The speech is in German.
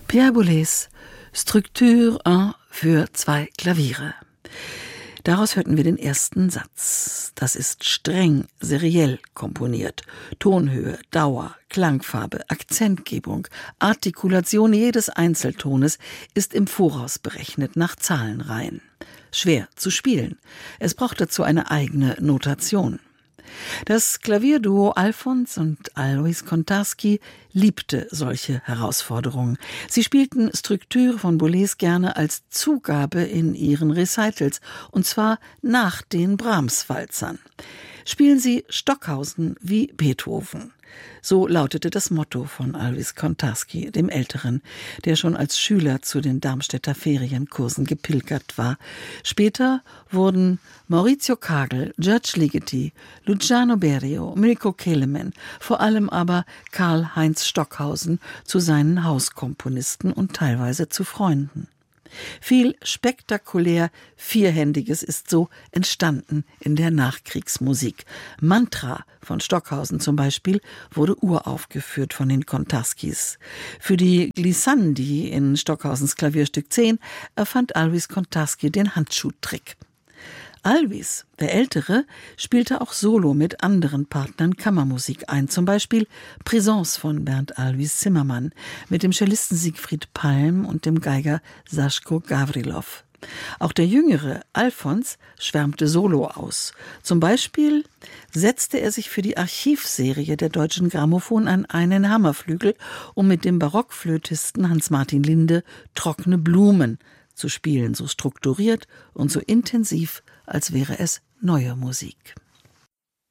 Pierre Boulez, Structure 1 für 2 Klaviere. Daraus hörten wir den ersten Satz. Das ist streng, seriell komponiert. Tonhöhe, Dauer, Klangfarbe, Akzentgebung, Artikulation jedes Einzeltones ist im Voraus berechnet nach Zahlenreihen. Schwer zu spielen. Es braucht dazu eine eigene Notation. Das Klavierduo Alfons und Alois Kontarski liebte solche Herausforderungen. Sie spielten Structure von Boulez gerne als Zugabe in ihren Recitals, und zwar nach den Brahms-Walzern. Spielen Sie Stockhausen wie Beethoven. So lautete das Motto von Alois Kontarski, dem Älteren, der schon als Schüler zu den Darmstädter Ferienkursen gepilgert war. Später wurden Maurizio Kagel, George Ligeti, Luciano Berio, Mirko Kelemen, vor allem aber Karl-Heinz Stockhausen zu seinen Hauskomponisten und teilweise zu Freunden. Viel spektakulär Vierhändiges ist so entstanden in der Nachkriegsmusik. Mantra von Stockhausen zum Beispiel wurde uraufgeführt von den Kontarskis. Für die Glissandi in Stockhausens Klavierstück 10 erfand Alois Kontarski den Handschuhtrick. Alois, der Ältere, spielte auch solo mit anderen Partnern Kammermusik ein, zum Beispiel Présence von Bernd Alois Zimmermann mit dem Cellisten Siegfried Palm und dem Geiger Saschko Gavrilov. Auch der jüngere Alfons schwärmte solo aus. Zum Beispiel setzte er sich für die Archivserie der Deutschen Grammophon an einen Hammerflügel, um mit dem Barockflötisten Hans-Martin Linde Trockene Blumen zu spielen, so strukturiert und so intensiv, als wäre es neue Musik.